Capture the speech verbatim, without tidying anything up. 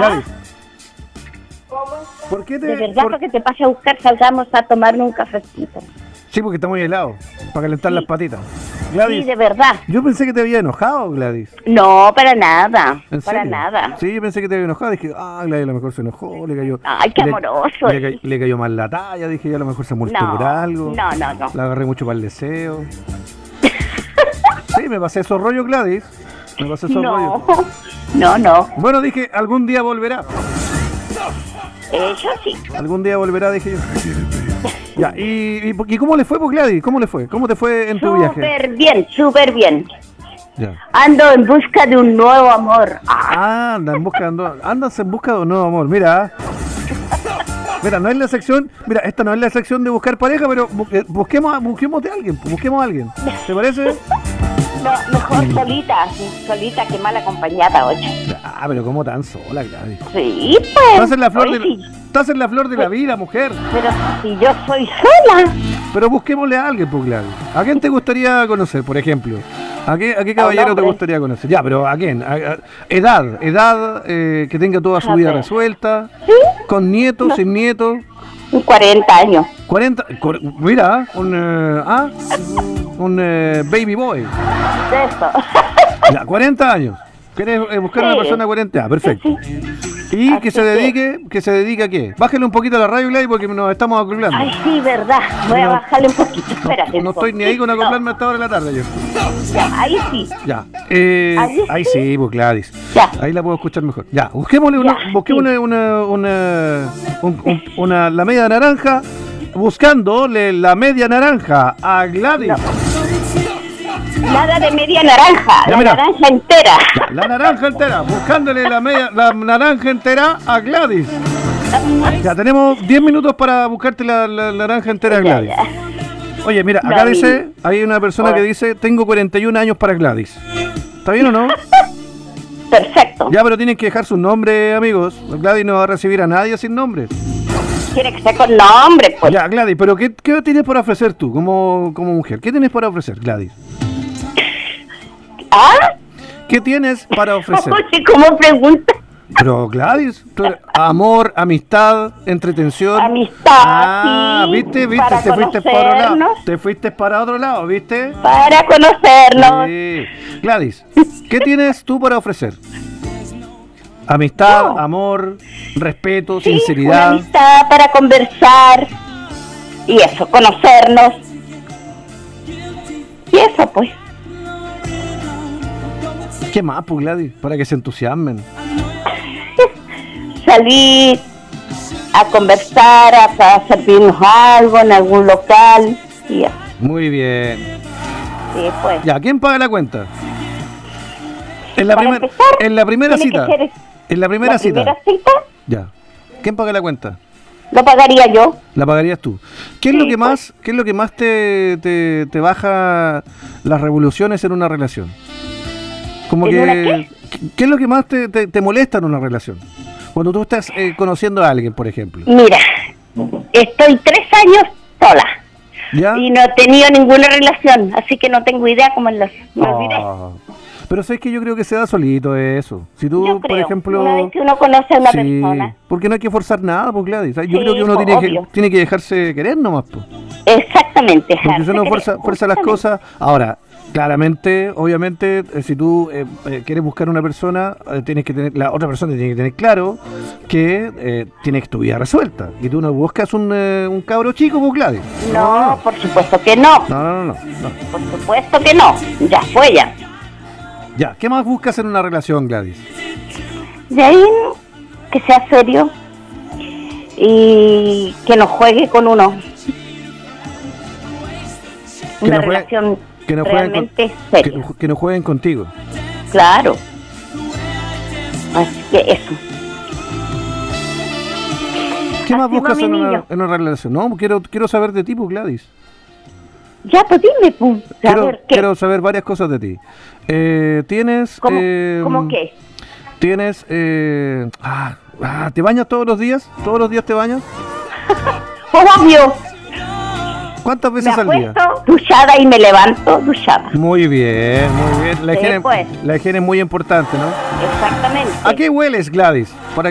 Gladys, ¿por qué te...? De verdad, por... para que te pase a buscar, salgamos a tomarnos un cafecito. Sí, porque está muy helado, para calentar Sí. las patitas. Gladys, Sí, de verdad. yo pensé que te había enojado, Gladys. No, para nada. ¿En Para serio? nada. Sí, yo pensé que te había enojado. Dije, ah, Gladys a lo mejor se enojó, le cayó... Ay, qué le- amoroso. Le, cay- le cayó mal la talla, dije, ya a lo mejor se molestó No, por algo. no, no, no. La agarré mucho para el deseo. Sí, me pasé esos rollos, Gladys. Me pasé esos rollos. No, no, no. Bueno, dije, algún día volverá. Eso sí. Algún día volverá, dije yo. Ya, ¿y, y, y cómo le fue, pues, Gladys? ¿Cómo le fue? ¿Cómo te fue en tu viaje? Súper bien, súper bien. Ya. Ando en busca de un nuevo amor. Ah, Ah, anda en busca, ando- andas en busca de un nuevo amor, mira. Mira, no es la sección, mira, esta no es la sección de buscar pareja, pero bu- eh, busquemos, a- busquemos de alguien, busquemos a alguien. ¿Te parece? no, mejor solita, solita que mal acompañada, oye. Ah, pero ¿cómo tan sola, Gladys? Sí, pues. Estás en la flor Oye, de, sí, estás en la flor de la vida, mujer. pero si yo soy sola. Pero busquémosle a alguien, pues, Gladys. ¿A quién te gustaría conocer, por ejemplo? ¿A qué, a qué caballero te hombre. gustaría conocer? Ya, pero ¿a quién? A- a- edad, edad, eh, que tenga toda su A vida ver. resuelta, ¿Sí? con nietos, No. sin nietos, cuarenta años. cuarenta, cor- mira, un, eh, ah, un eh, baby boy. Eso. Ya, cuarenta años. ¿Quieres eh, buscar Sí. una persona de cuarenta? Ah, perfecto. Sí. Y Así que se que- dedique, que se dedique a qué. Bájale un poquito la radio, Gladys, porque nos estamos acoplando. Ay, sí, verdad. Voy a No. bajarle un poquito. Espérate. No un estoy ni ahí con poquito. acoplarme a esta hora de la tarde yo. Ya, ahí sí. Ya. Eh, ¿Ahí ahí sí? sí, pues Gladys. Ya. Ahí la puedo escuchar mejor. Ya, busquémosle una, Ya, busquémosle sí. una, una, un- un- una, la media naranja, buscándole la media naranja a Gladys. No. Nada de media naranja. Ya, la mira. naranja entera. Ya, la naranja entera, buscándole la media, la naranja entera a Gladys. Ya, tenemos diez minutos para buscarte la, la naranja entera a Ya, Gladys. ya. Oye, mira, acá No, dice, hay una persona Hola. que dice, tengo cuarenta y un años para Gladys. ¿Está bien o no? Perfecto. Ya, pero tienen que dejar sus nombres, amigos. Gladys no va a recibir a nadie sin nombre. Quiere que sea con nombre, pues. Ya, Gladys, pero ¿qué, qué tienes para ofrecer tú como, como mujer? ¿Qué tienes para ofrecer, Gladys? ¿Ah? ¿Qué tienes para ofrecer? Oye, ¿cómo pregunta? Pero Gladys, tú eres- amor, amistad, entretención. Amistad, Ah, sí, ¿viste? ¿Viste? para Te fuiste para otro lado. conocernos. Te fuiste para otro lado, ¿viste? Para conocernos. Sí. Gladys, ¿qué tienes tú para ofrecer? Amistad, No. amor, respeto, Sí, una sinceridad. amistad para conversar. Y eso, conocernos. Y eso, pues. ¿Qué más, pues, Gladys? Para que se entusiasmen. Salir a conversar, a, a servirnos algo en algún local. Y eso. Muy bien. Sí, pues. Ya, ¿quién paga la cuenta? En la, Para primer- empezar, en la primera tiene que cita. ser En la primera la cita. primera cita Ya. ¿Quién paga la cuenta? lo pagaría yo. La pagarías tú. ¿Qué es Sí, lo que pues. más, qué es lo que más te, te, te baja las revoluciones en una relación? Como ¿En que una qué? ¿qué es lo que más te, te, te molesta en una relación? Cuando tú estás eh, conociendo a alguien, por ejemplo. Mira, estoy tres años sola. ¿Ya? Y no he tenido ninguna relación, así que no tengo idea cómo los me olvidé. Ah. Pero sabes que yo creo que se da solito eso. Si tú, Yo por creo, ejemplo, una vez que uno conoce a una sí, persona. porque no hay que forzar nada, pues Gladys. Yo Sí, creo que uno pues, tiene que, obvio. tiene que dejarse querer nomás, pues. Exactamente. Porque si dejarse uno querer, fuerza, fuerza las justamente. cosas. Ahora, claramente, obviamente, eh, si tú eh, eh, quieres buscar una persona, eh, tienes que tener, la otra persona tiene que tener claro que eh, tienes tu vida resuelta. Y tú no buscas un, eh, un cabro chico, pues Gladys. No, por supuesto que no. No, no, no, no, no. Por supuesto que no. Ya fue ya. Ya, ¿qué más buscas en una relación, Gladys? De ahí que sea serio y que no juegue con uno. Que Una no juegue- relación Que no jueguen, con- realmente que, seria. no- que no jueguen contigo. Claro. Así que eso. ¿Qué más Así buscas va mi en una, niño. en una relación? No, quiero, quiero saber de ti, pues, Gladys. Ya, pues dime, pues. A Quiero, ver, ¿qué? quiero saber varias cosas de ti. Eh, ¿Tienes... ¿Cómo, eh, ¿Cómo qué? ¿Tienes... Eh, ah, ah, ¿te bañas todos los días? ¿Todos los días te bañas? Obvio. ¿Cuántas Me veces al día? acuesto duchada y me levanto duchada. Muy bien, muy bien. La Sí, higiene, pues. la higiene es muy importante, ¿no? Exactamente. ¿A qué hueles, Gladys?